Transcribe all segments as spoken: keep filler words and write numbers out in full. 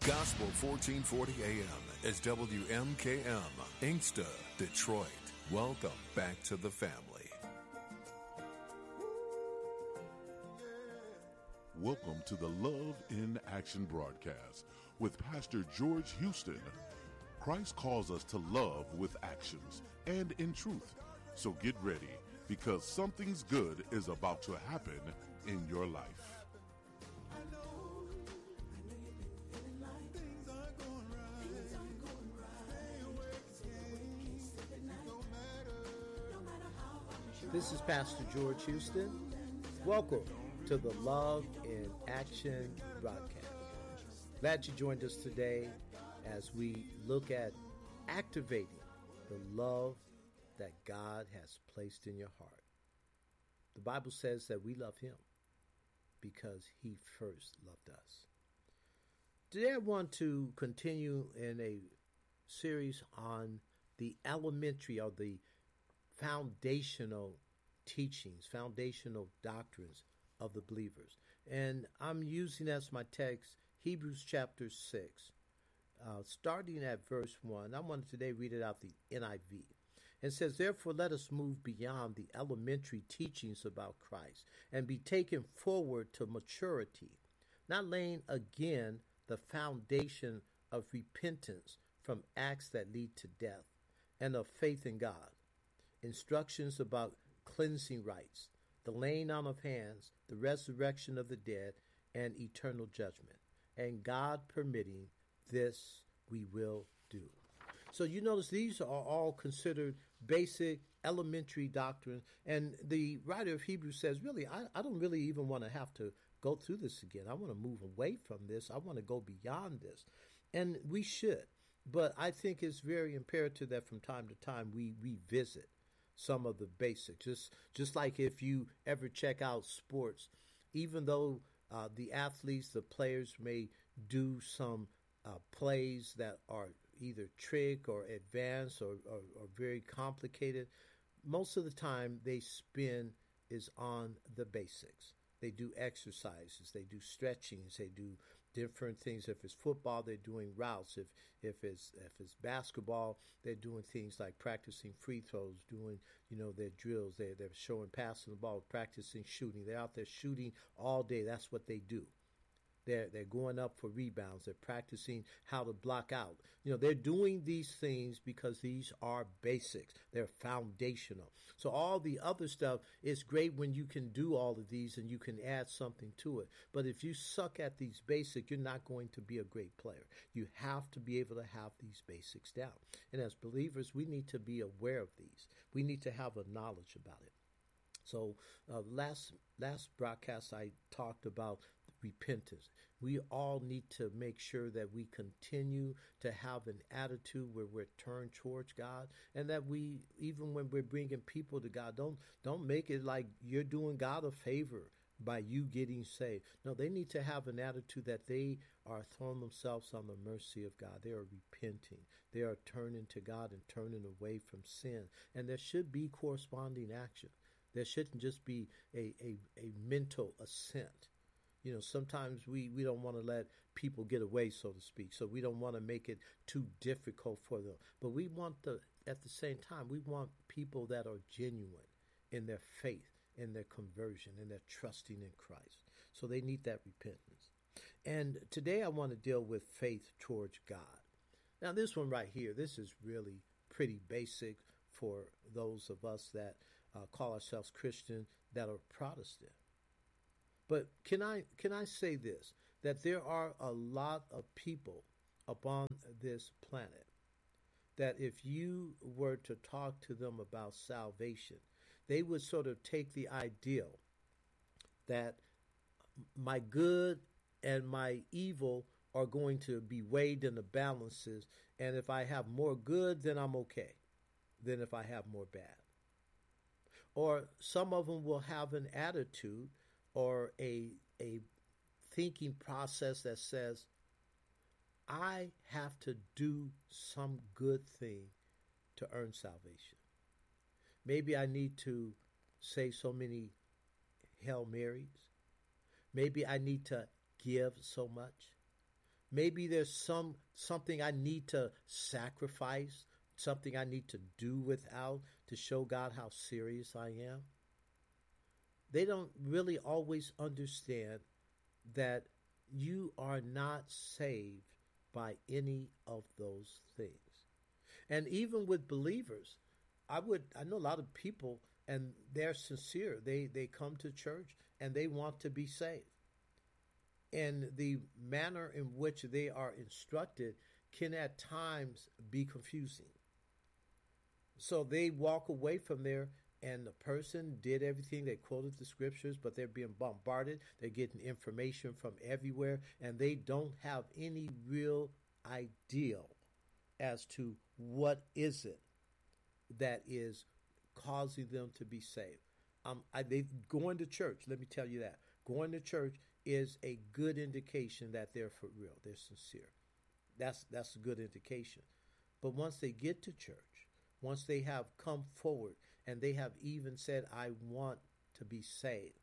Gospel fourteen forty A M is W M K M, Inkster, Detroit. Welcome back to the family. Welcome to the Love in Action broadcast with Pastor George Houston. Christ calls us to love with actions and in truth. So get ready, because something's good is about to happen in your life. This is Pastor George Houston. Welcome to the Love in Action broadcast. Glad you joined us today as we look at activating the love that God has placed in your heart. The Bible says that we love Him because He first loved us. Today I want to continue in a series on the elementary or the foundational teachings, foundational doctrines of the believers. And I'm using as my text Hebrews chapter six, uh, starting at verse one. I want to today read it out the N I V. It says, "Therefore let us move beyond the elementary teachings about Christ and be taken forward to maturity, not laying again the foundation of repentance from acts that lead to death and of faith in God, instructions about cleansing rites, the laying on of hands, the resurrection of the dead, and eternal judgment. And God permitting, this we will do." So you notice these are all considered basic, elementary doctrines. And the writer of Hebrews says, really, I, I don't really even want to have to go through this again. I want to move away from this. I want to go beyond this. And we should. But I think it's very imperative that from time to time we revisit some of the basics. Just, just like if you ever check out sports, even though uh, the athletes, the players may do some uh, plays that are either trick or advanced or, or, or very complicated, most of the time they spin is on the basics. They do exercises, they do stretchings, they do different things. If it's football, they're doing routes. If if it's if it's basketball, they're doing things like practicing free throws, doing, you know, their drills. They're, they're showing passing the ball, practicing shooting. They're out there shooting all day. That's what they do. They're, they're going up for rebounds. They're practicing how to block out. You know, they're doing these things because these are basics. They're foundational. So all the other stuff is great when you can do all of these and you can add something to it. But if you suck at these basics, you're not going to be a great player. You have to be able to have these basics down. And as believers, we need to be aware of these. We need to have a knowledge about it. So uh, last last broadcast I talked about repentance. We all need to make sure that we continue to have an attitude where we're turned towards God, and that we, even when we're bringing people to God, don't don't make it like you're doing God a favor by you getting saved. No, they need to have an attitude that they are throwing themselves on the mercy of God. They are repenting. They are turning to God and turning away from sin. And there should be corresponding action. There shouldn't just be a, a, a mental assent. You know, sometimes we, we don't want to let people get away, so to speak. So we don't want to make it too difficult for them. But we want the, at the same time, we want people that are genuine in their faith, in their conversion, in their trusting in Christ. So they need that repentance. And today I want to deal with faith towards God. Now this one right here, this is really pretty basic for those of us that uh, call ourselves Christian, that are Protestant. But can I can I say this, that there are a lot of people upon this planet that if you were to talk to them about salvation, they would sort of take the ideal that my good and my evil are going to be weighed in the balances, and if I have more good, then I'm okay, than if I have more bad. Or some of them will have an attitude or a a thinking process that says, I have to do some good thing to earn salvation. Maybe I need to say so many Hail Marys. Maybe I need to give so much. Maybe there's some something I need to sacrifice, something I need to do without to show God how serious I am. They don't really always understand that you are not saved by any of those things. And even with believers, I would I know a lot of people, and they're sincere. They they come to church and they want to be saved. And the manner in which they are instructed can at times be confusing. So they walk away from there, and the person did everything. They quoted the scriptures, but they're being bombarded. They're getting information from everywhere, and they don't have any real idea as to what is it that is causing them to be saved. Um, I, they going to church. Let me tell you that going to church is a good indication that they're for real. They're sincere. That's that's a good indication. But once they get to church, once they have come forward and they have even said, "I want to be saved,"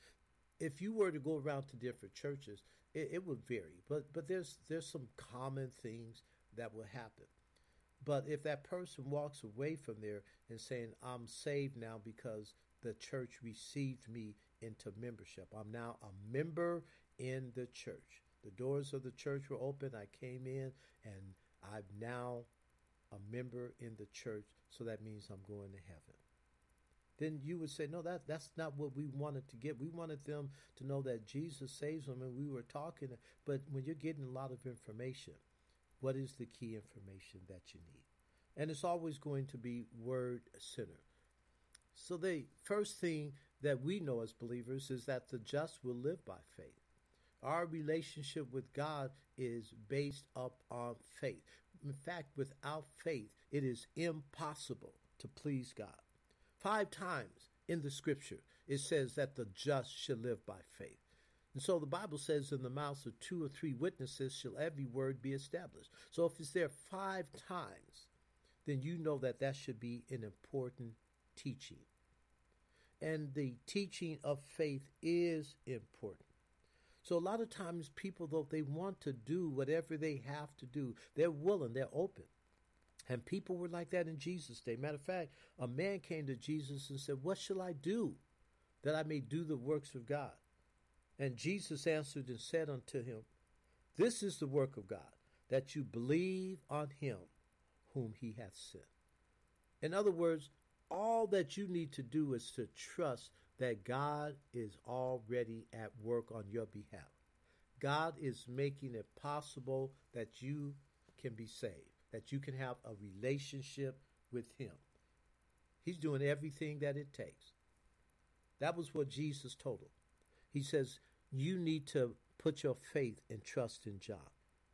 if you were to go around to different churches, it, it would vary. But but there's there's some common things that will happen. But if that person walks away from there and saying, "I'm saved now because the church received me into membership. I'm now a member in the church. The doors of the church were open. I came in and I'm now a member in the church, so that means I'm going to heaven." Then you would say, no, that that's not what we wanted to get. We wanted them to know that Jesus saves them, and we were talking. But when you're getting a lot of information, what is the key information that you need? And it's always going to be word-centered. So the first thing that we know as believers is that the just will live by faith. Our relationship with God is based up on faith. In fact, without faith, it is impossible to please God. Five times in the scripture, it says that the just shall live by faith. And so the Bible says, in the mouths of two or three witnesses shall every word be established. So if it's there five times, then you know that that should be an important teaching. And the teaching of faith is important. So a lot of times people, though, they want to do whatever they have to do. They're willing, they're open. And people were like that in Jesus' day. Matter of fact, a man came to Jesus and said, "What shall I do that I may do the works of God?" And Jesus answered and said unto him, "This is the work of God, that you believe on him whom he hath sent." In other words, all that you need to do is to trust that God is already at work on your behalf. God is making it possible that you can be saved, that you can have a relationship with him. He's doing everything that it takes. That was what Jesus told him. He says, you need to put your faith and trust in John.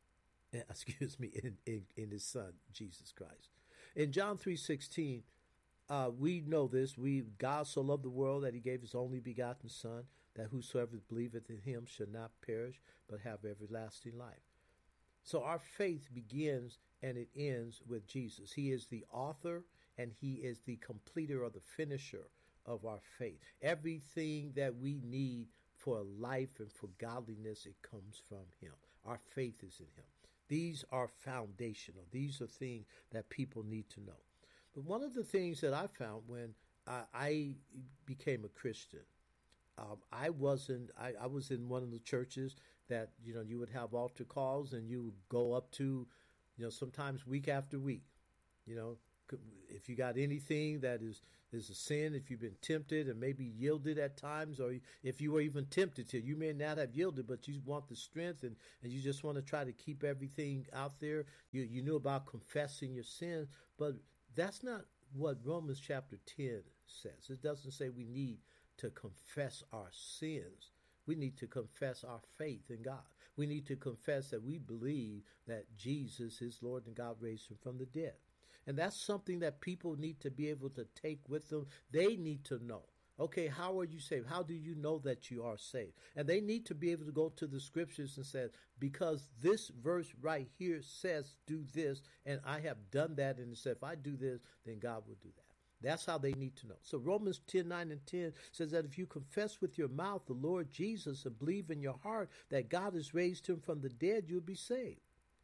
Excuse me, in, in, in his son, Jesus Christ. In John three sixteen, uh, we know this. We God so loved the world that he gave his only begotten Son, that whosoever believeth in him shall not perish, but have everlasting life. So our faith begins and it ends with Jesus. He is the author and he is the completer or the finisher of our faith. Everything that we need for life and for godliness, it comes from him. Our faith is in him. These are foundational. These are things that people need to know. But one of the things that I found when I, I became a Christian, um, I wasn't. I, I was in one of the churches that, you know, you would have altar calls and you would go up to, you know, sometimes week after week. You know, if you got anything that is is a sin, if you've been tempted and maybe yielded at times, or if you were even tempted to, you may not have yielded, but you want the strength and, and you just want to try to keep everything out there. You you knew about confessing your sins, but that's not what Romans chapter ten says. It doesn't say we need to confess our sins. We need to confess our faith in God. We need to confess that we believe that Jesus is Lord and God raised him from the dead. And that's something that people need to be able to take with them. They need to know, okay, how are you saved? How do you know that you are saved? And they need to be able to go to the scriptures and say, because this verse right here says do this, and I have done that, and it said if I do this, then God will do that. That's how they need to know. So Romans ten, nine and ten says that if you confess with your mouth the Lord Jesus and believe in your heart that God has raised him from the dead, you'll be saved.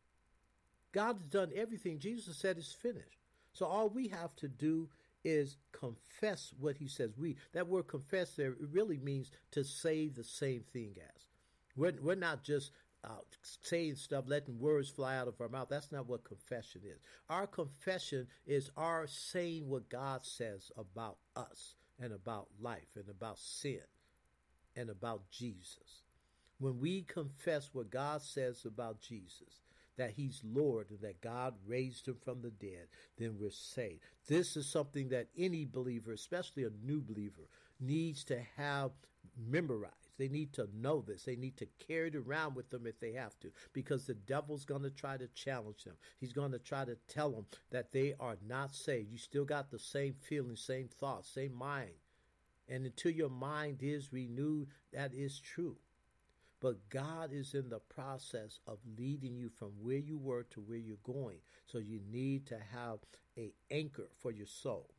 God has done everything. Jesus said it's finished. So all we have to do is confess what he says. We, that word confess there, it really means to say the same thing as. We're, we're not just uh, saying stuff, letting words fly out of our mouth. That's not what confession is. Our confession is our saying what God says about us and about life and about sin and about Jesus. When we confess what God says about Jesus, that he's Lord and that God raised him from the dead, then we're saved. This is something that any believer, especially a new believer, needs to have memorized. They need to know this. They need to carry it around with them if they have to, because the devil's going to try to challenge them. He's going to try to tell them that they are not saved. You still got the same feelings, same thoughts, same mind. And until your mind is renewed, that is true. But God is in the process of leading you from where you were to where you're going. So you need to have an anchor for your soul.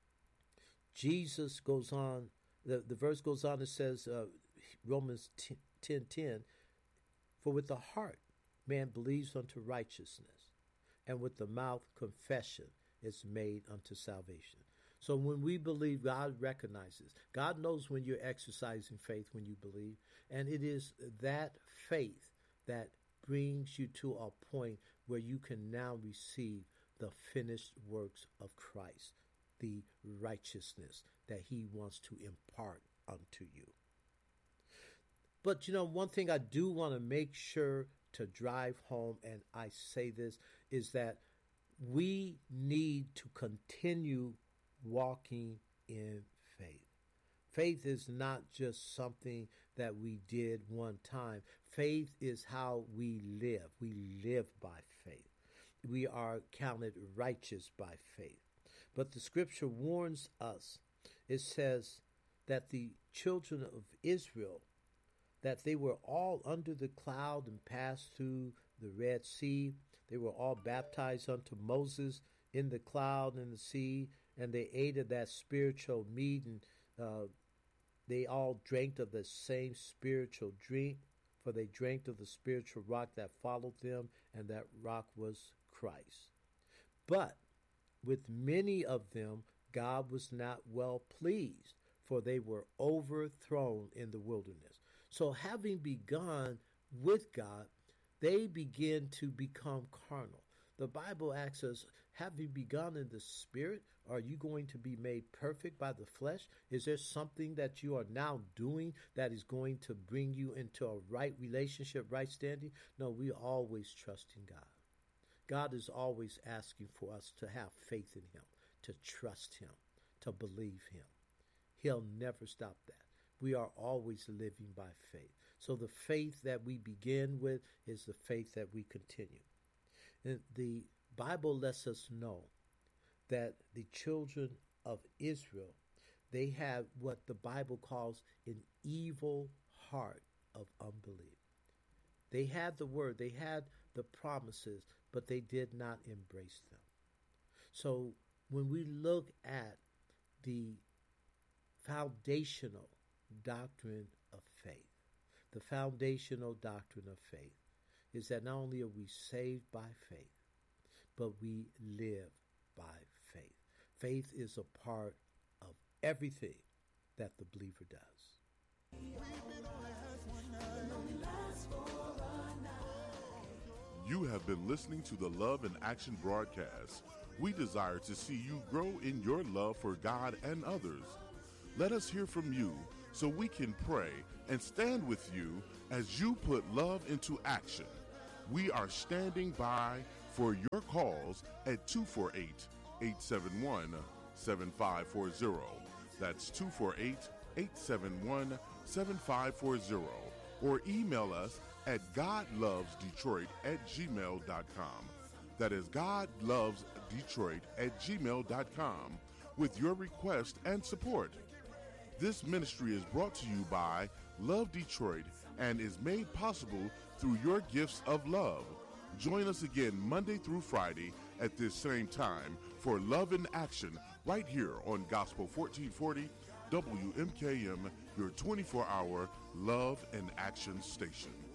Jesus goes on, the, the verse goes on, it says, uh, Romans ten ten, for with the heart man believes unto righteousness, and with the mouth confession is made unto salvation. So when we believe, God recognizes. God knows when you're exercising faith when you believe. And it is that faith that brings you to a point where you can now receive the finished works of Christ, the righteousness that he wants to impart unto you. But, you know, one thing I do want to make sure to drive home, and I say this, is that we need to continue walking in faith. Faith is not just something that we did one time. Faith is how we live. We live by faith. We are counted righteous by faith. But the scripture warns us. It says that the children of Israel, that they were all under the cloud and passed through the Red Sea. They were all baptized unto Moses in the cloud and the sea, and they ate of that spiritual meat, and uh, they all drank of the same spiritual drink, for they drank of the spiritual rock that followed them, and that rock was Christ. But with many of them, God was not well pleased, for they were overthrown in the wilderness. So having begun with God, they begin to become carnal. The Bible asks us, have you begun in the spirit? Are you going to be made perfect by the flesh? Is there something that you are now doing that is going to bring you into a right relationship, right standing? No, we always trust in God. God is always asking for us to have faith in him, to trust him, to believe him. He'll never stop that. We are always living by faith. So the faith that we begin with is the faith that we continue. And the Bible lets us know that the children of Israel, they have what the Bible calls an evil heart of unbelief. They had the word, they had the promises, but they did not embrace them. So when we look at the foundational doctrine of faith, the foundational doctrine of faith is that not only are we saved by faith, but we live by faith. Faith is a part of everything that the believer does. You have been listening to the Love in Action broadcast. We desire to see you grow in your love for God and others. Let us hear from you so we can pray and stand with you as you put love into action. We are standing by for your calls at two four eight, eight seven one, seven five four zero. That's two four eight, eight seven one, seven five four zero. Or email us at godlovesdetroit at gmail dot com. That is godlovesdetroit at gmail dot com with your request and support. This ministry is brought to you by Love Detroit and is made possible through your gifts of love. Join us again Monday through Friday at this same time for Love in Action right here on Gospel fourteen forty W M K M, your twenty-four hour Love in Action station.